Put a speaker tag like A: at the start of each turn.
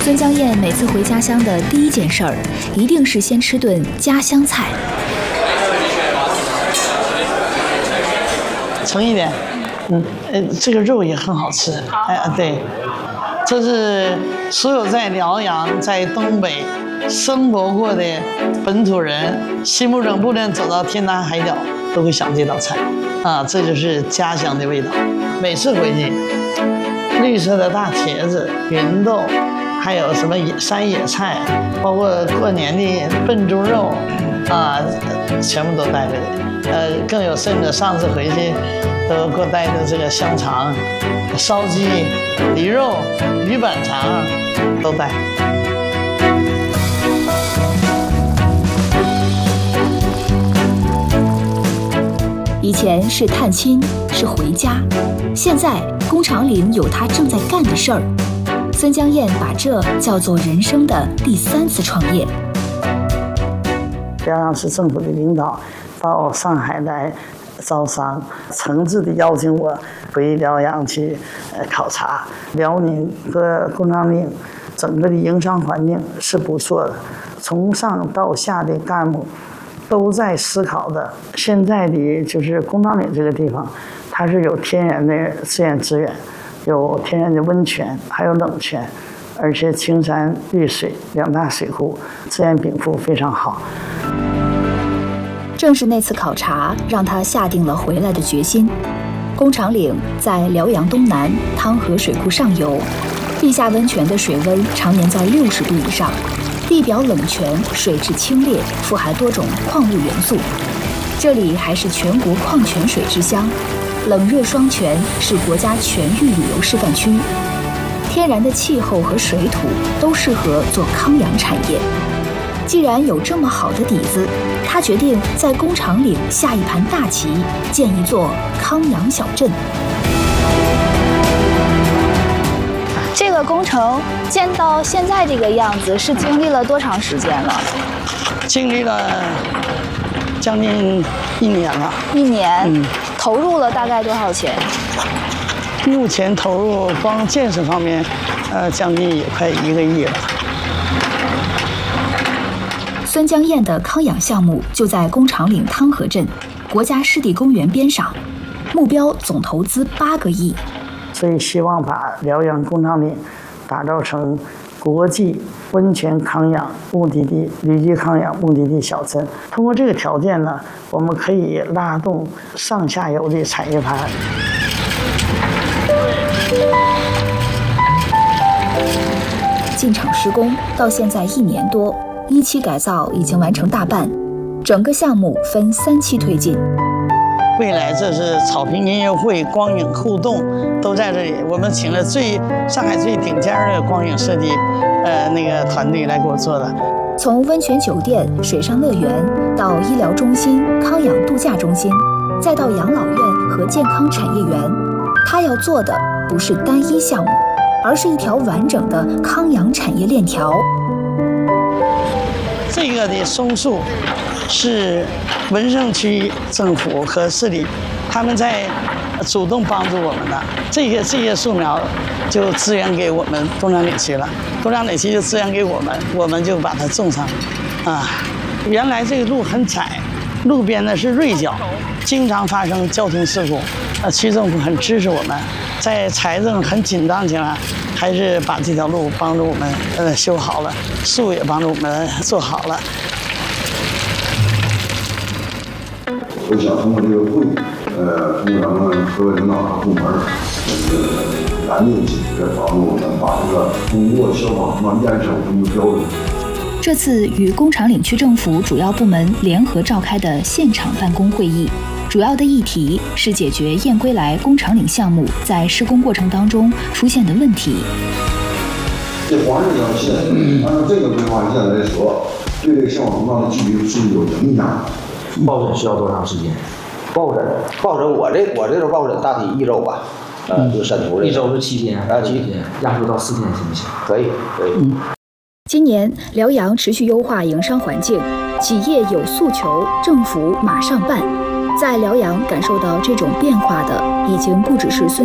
A: 孙江燕每次回家乡的第一件事儿，一定是先吃顿家乡菜。
B: 盛一点，这个肉也很好吃。对，这是所有在辽阳、在东北生活过的本土人，心目中不论走到天南海角，都会想这道菜。这就是家乡的味道。每次回去，绿色的大茄子、芸豆，还有什么山野菜，包括过年的笨猪肉，全部都带回来。更有甚者，上次回去都给我带的这个香肠、烧鸡、驴肉、鱼板肠都带。
A: 以前是探亲，是回家，现在工厂岭有他正在干的事儿。孙江燕把这叫做人生的第3次创业。
B: 辽阳市政府的领导到上海来招商，诚挚地邀请我回辽阳去考察。辽宁和工厂岭整个的营商环境是不错的，从上到下的干部都在思考的。现在的就是工厂岭这个地方，它是有天然的自然资源，有天然的温泉，还有冷泉，而且青山绿水2大水库，自然禀赋非常好。
A: 正是那次考察，让他下定了回来的决心。工厂岭在辽阳东南汤河水库上游，地下温泉的水温常年在60度以上，地表冷泉水质清冽，富含多种矿物元素。这里还是全国矿泉水之乡，冷热双泉，是国家全域旅游示范区。天然的气候和水土都适合做康养产业。既然有这么好的底子，他决定在工厂岭下一盘大棋，建一座康养小镇。
C: 这个工程建到现在这个样子，是经历了多长时间了？
B: 经历了将近1年了。
C: 1年，投入了大概多少钱？
B: 目前投入光建设方面，将近也快1个亿了。
A: 孙江燕的康养项目就在工厂岭汤河镇国家湿地公园边上，目标总投资8个亿。
B: 所以希望把辽阳工厂岭打造成国际温泉康养目的地、旅居康养目的地小镇。通过这个条件呢，我们可以拉动上下游的产业盘。
A: 进场施工到现在1年多，1期改造已经完成大半，整个项目分3期推进。
B: 未来这是草坪音乐会、光影互动都在这里。我们请了上海最顶尖的光影设计团队来给我做的。
A: 从温泉酒店、水上乐园到医疗中心、康养度假中心，再到养老院和健康产业园，他要做的不是单一项目，而是一条完整的康养产业链条。
B: 这个的松树是文胜区政府和市里他们在主动帮助我们的，这些树苗就资源给我们工厂岭区了，工厂岭区就资源给我们，我们就把它种上。原来这个路很窄，路边呢是锐角，经常发生交通事故。区政府很支持我们，在财政很紧张的情况下，还是把这条路帮助我们修好了，树也帮助我们做好了。
D: 我想通过这个会，通过咱们各位领导和部门，赶紧解决，帮助我们把这个通过消防什么验收什么标准。
A: 这次与工厂岭区政府主要部门联合召开的现场办公会议，主要的议题是解决燕归来工厂岭项目在施工过程当中出现的问题。
D: 这黄这条线，按照这个规划线来说，对这个项目通道的距离是有影响。
E: 抱枕需要多长时间？
F: 抱枕，我这种抱枕大体1周吧。就删除
E: 1周是7天，7天，压缩到4天行不行？
F: 可以。
A: 今年辽阳持续优化营商环境，企业有诉求，政府马上办。在辽阳感受到这种变化的，已经不只是孙